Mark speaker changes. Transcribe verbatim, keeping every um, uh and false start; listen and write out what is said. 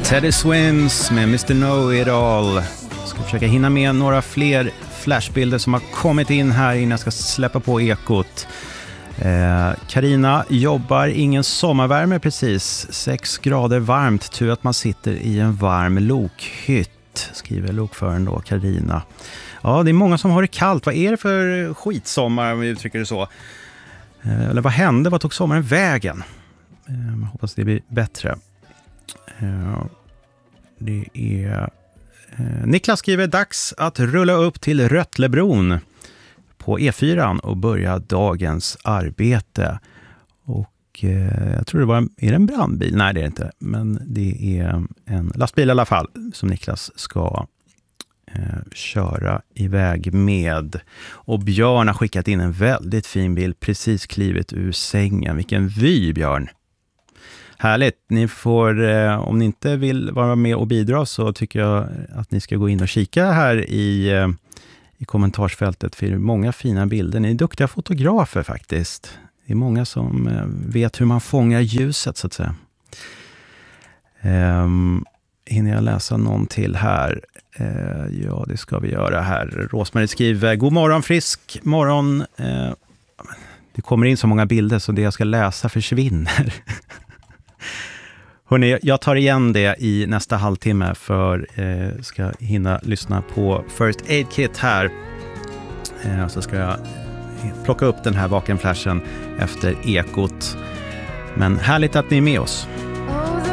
Speaker 1: Teddy Swims med mister Know It All. Jag ska försöka hinna med några fler flashbilder som har kommit in här innan jag ska släppa på ekot. Karina eh, jobbar, ingen sommarvärme precis, sex grader varmt, tur att man sitter i en varm lokhytt, skriver lokföraren då, Karina. Ja, det är många som har det kallt. Vad är det för skitsommar om vi uttrycker det så? Eh, eller vad hände? Vad tog sommaren vägen? Eh, jag hoppas det blir bättre. Eh, det är eh, Niklas skriver, dags att rulla upp till Rötlebron på E fyra och börja dagens arbete. Och eh, jag tror det var, är det en brandbil? Nej, det är det inte. Men det är en lastbil i alla fall som Niklas ska eh, köra iväg med. Och Björn har skickat in en väldigt fin bild, precis klivit ur sängen. Vilken vy, Björn! Härligt. Ni får, eh, om ni inte vill vara med och bidra så tycker jag att ni ska gå in och kika här i... Eh, i kommentarsfältet, för det är många fina bilder. Ni är duktiga fotografer faktiskt. Det är många som vet hur man fångar ljuset så att säga. Um, hinner jag läsa någon till här? Uh, ja, det ska vi göra här. Rosmarie skriver, god morgon, frisk morgon. Uh, det kommer in så många bilder så det jag ska läsa försvinner. Hörrni, jag tar igen det i nästa halvtimme för eh, ska hinna lyssna på First Aid Kit här. Eh, så ska jag plocka upp den här vakenflashen efter ekot. Men härligt att ni är med oss.